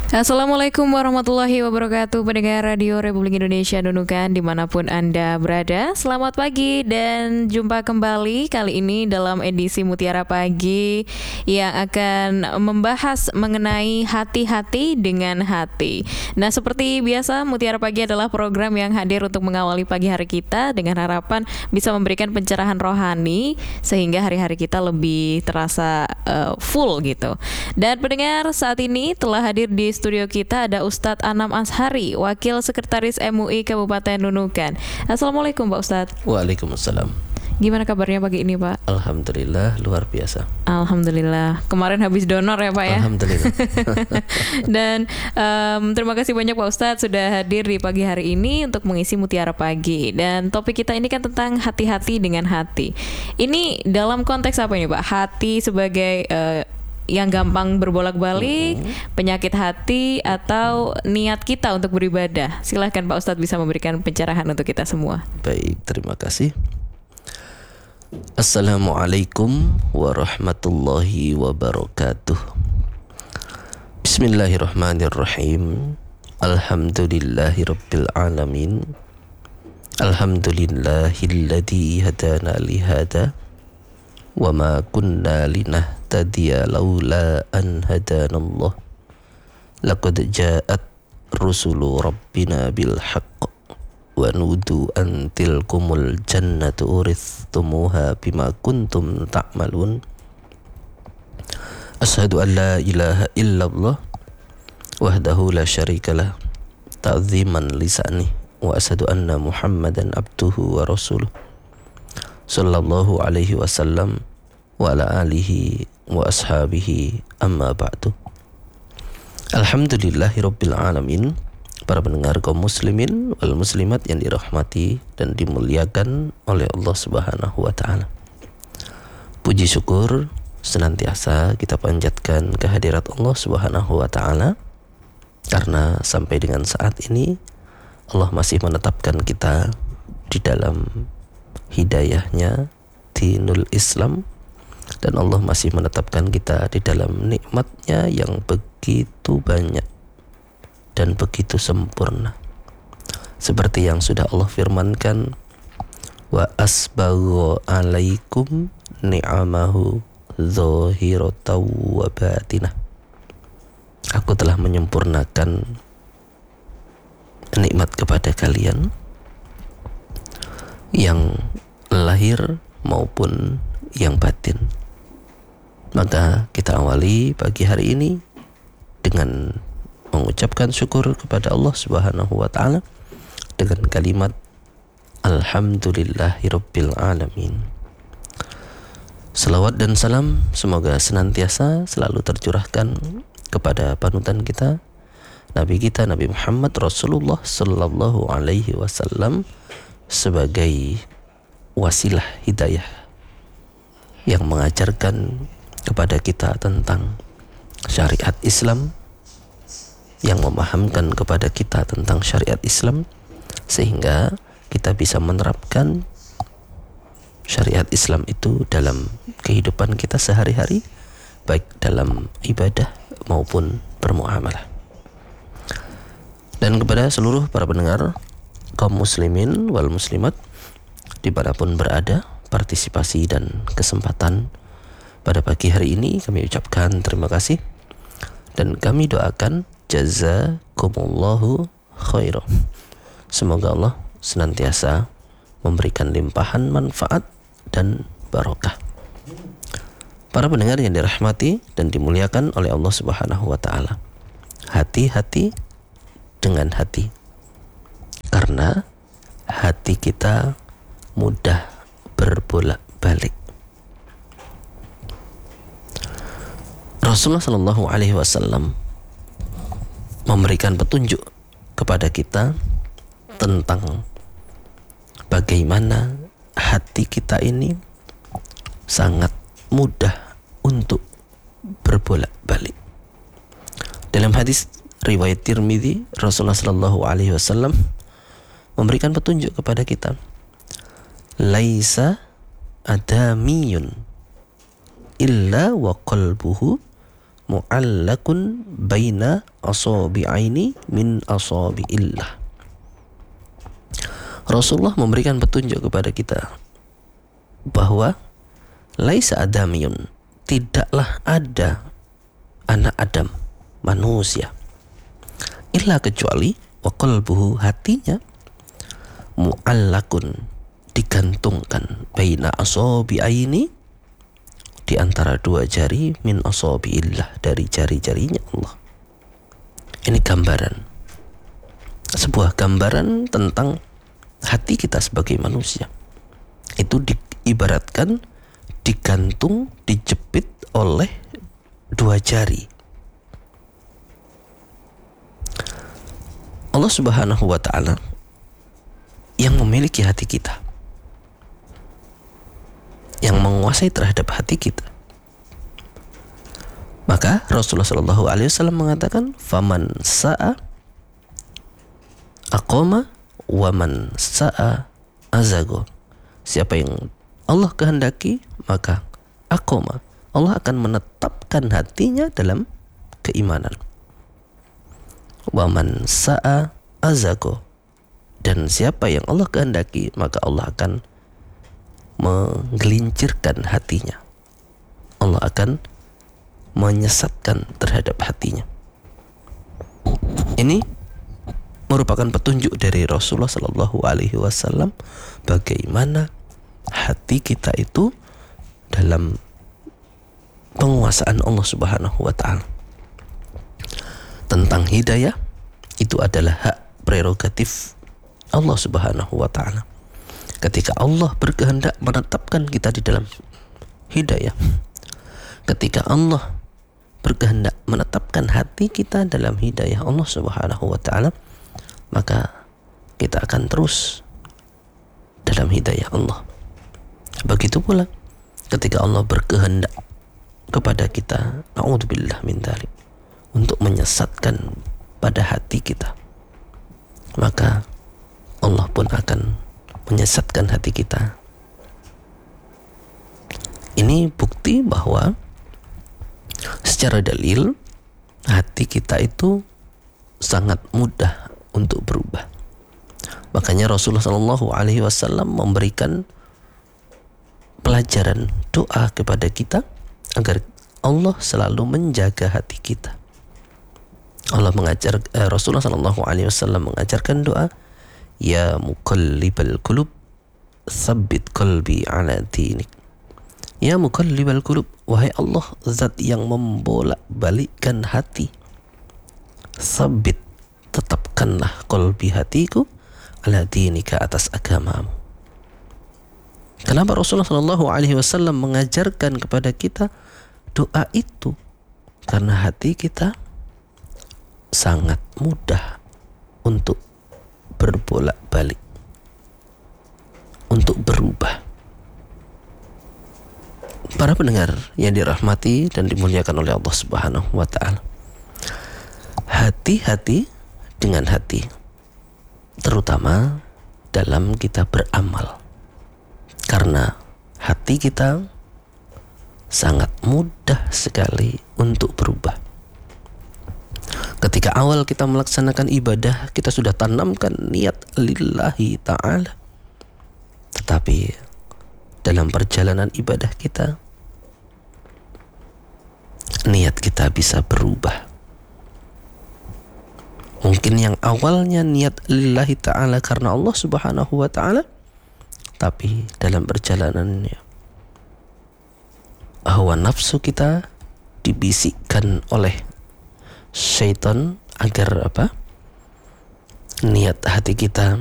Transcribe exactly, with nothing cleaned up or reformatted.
Assalamualaikum warahmatullahi wabarakatuh, pendengar Radio Republik Indonesia Nunukan dimanapun Anda berada. Selamat pagi dan jumpa kembali kali ini dalam edisi Mutiara Pagi yang akan membahas mengenai hati-hati dengan hati. Nah, seperti biasa Mutiara Pagi adalah program yang hadir untuk mengawali pagi hari kita dengan harapan bisa memberikan pencerahan rohani sehingga hari-hari kita lebih terasa uh, full gitu. Dan pendengar, saat ini telah hadir di studio kita ada Ustadz Anam Ashari, Wakil Sekretaris M U I Kabupaten Nunukan. Assalamualaikum Pak Ustadz. Waalaikumsalam. Gimana kabarnya pagi ini Pak? Alhamdulillah luar biasa. Alhamdulillah. Kemarin habis donor ya Pak ya? Alhamdulillah. Dan um, terima kasih banyak Pak Ustadz sudah hadir di pagi hari ini untuk mengisi Mutiara Pagi. Dan topik kita ini kan tentang hati-hati dengan hati. Ini dalam konteks apa ini Pak? Hati sebagai uh, yang gampang berbolak-balik, mm-hmm. penyakit hati, atau niat kita untuk beribadah. Silahkan Pak Ustadz bisa memberikan pencerahan untuk kita semua. Baik, terima kasih. Assalamualaikum warahmatullahi wabarakatuh. Bismillahirrahmanirrahim. Alhamdulillahi rabbil alamin. Alhamdulillahilladzi hadana lihada wa ma kunna linahtadiya laula an hadanallah. Laqad ja'at rusulu rabbina bil haqq wa nudu an tilkumul jannatu urithumuha bima kuntum ta'malun. Asyhadu an la ilaha illallah wahdahu la syarikalah ta'ziman lisani wa asyhadu anna muhammadan abduhu wa rasuluh sallallahu alaihi wasallam wa ala alihi wa ashabihi amma ba'du. Alhamdulillahi rabbil alamin. Para pendengar kaum muslimin wal muslimat yang dirahmati dan dimuliakan oleh Allah Subhanahu wa taala. Puji syukur senantiasa kita panjatkan kehadirat Allah Subhanahu wa taala karena sampai dengan saat ini Allah masih menetapkan kita di dalam hidayahnya dinul Islam, dan Allah masih menetapkan kita di dalam nikmatnya yang begitu banyak dan begitu sempurna, seperti yang sudah Allah firmankan, wa asbagha alaikum ni'amahu zahiratan wa batinah. Aku telah menyempurnakan nikmat kepada kalian yang lahir maupun yang batin. Maka kita awali pagi hari ini dengan mengucapkan syukur kepada Allah Subhanahu wa taala dengan kalimat alhamdulillahirabbil alamin. Selawat dan salam semoga senantiasa selalu tercurahkan kepada panutan kita, Nabi kita Nabi Muhammad Rasulullah sallallahu alaihi wasallam, sebagai wasilah hidayah yang mengajarkan kepada kita tentang syariat Islam, yang memahamkan kepada kita tentang syariat Islam sehingga kita bisa menerapkan syariat Islam itu dalam kehidupan kita sehari-hari, baik dalam ibadah maupun bermuamalah. Dan kepada seluruh para pendengar kaum muslimin wal muslimat dimanapun berada, partisipasi dan kesempatan pada pagi hari ini kami ucapkan terima kasih dan kami doakan jazakumullahu khairan. Semoga Allah senantiasa memberikan limpahan manfaat dan barokah. Para pendengar yang dirahmati dan dimuliakan oleh Allah Subhanahu wa taala, hati-hati dengan hati, karena hati kita mudah berbolak-balik. Rasulullah Shallallahu Alaihi Wasallam memberikan petunjuk kepada kita tentang bagaimana hati kita ini sangat mudah untuk berbolak-balik. Dalam hadis riwayat Tirmidzi, Rasulullah Shallallahu Alaihi Wasallam memberikan petunjuk kepada kita, laisa adamiyun illa wa qalbuhu mu'allakun baina asabi'aini min asabi'illah. Rasulullah memberikan petunjuk kepada kita bahwa laisa adamiyun, tidaklah ada anak Adam, manusia, illa kecuali wa qalbuhu, hatinya, mu'allakun, digantungkan, baina asabi'aini, di antara dua jari, min asabi'illah, dari jari-jarinya Allah. Ini gambaran, sebuah gambaran tentang hati kita sebagai manusia. Itu diibaratkan digantung, dijepit oleh dua jari. Allah Subhanahu wa ta'ala yang memiliki hati kita, yang menguasai terhadap hati kita. Maka Rasulullah shallallahu alaihi wasallam mengatakan, faman sa'a aqama wa man sa'a azago. Siapa yang Allah kehendaki, maka aqama, Allah akan menetapkan hatinya dalam keimanan. Wa man sa'a azago, dan siapa yang Allah kehendaki, maka Allah akan menggelincirkan hatinya. Allah akan menyesatkan terhadap hatinya. Ini merupakan petunjuk dari Rasulullah Sallallahu Alaihi Wasallam bagaimana hati kita itu dalam penguasaan Allah Subhanahu Wa Taala. Tentang hidayah, itu adalah hak prerogatif Allah Subhanahu Wa Taala. Ketika Allah berkehendak menetapkan kita di dalam hidayah, ketika Allah berkehendak menetapkan hati kita dalam hidayah Allah Subhanahu wa ta'ala, maka kita akan terus dalam hidayah Allah. Begitu pula ketika Allah berkehendak kepada kita, na'udzubillah min dzalik, untuk menyesatkan pada hati kita, maka Allah pun akan menyesatkan hati kita. Ini bukti bahwa secara dalil hati kita itu sangat mudah untuk berubah. Makanya Rasulullah shallallahu alaihi wasallam memberikan pelajaran doa kepada kita agar Allah selalu menjaga hati kita. Allah mengajar eh, Rasulullah shallallahu alaihi wasallam mengajarkan doa, ya muqallibal qulub tsabbit qalbi ala dinik. Ya muqallibal qulub, wahai Allah, zat yang membolak-balikkan hati, sabit, tetapkanlah qalbi, hatiku, ala dinika, atas agamamu. Kenapa Rasulullah shallallahu alaihi wasallam mengajarkan kepada kita doa itu? Karena hati kita sangat mudah untuk berbolak-balik, untuk berubah. Para pendengar yang dirahmati dan dimuliakan oleh Allah Subhanahu wa ta'ala, hati-hati dengan hati, terutama dalam kita beramal, karena hati kita sangat mudah sekali untuk berubah. Ketika awal kita melaksanakan ibadah, kita sudah tanamkan niat lillahi ta'ala, tetapi dalam perjalanan ibadah kita, niat kita bisa berubah. Mungkin yang awalnya niat lillahi ta'ala karena Allah Subhanahu wa ta'ala, tapi dalam perjalanannya hawa nafsu kita dibisikkan oleh syaitan agar apa? Niat hati kita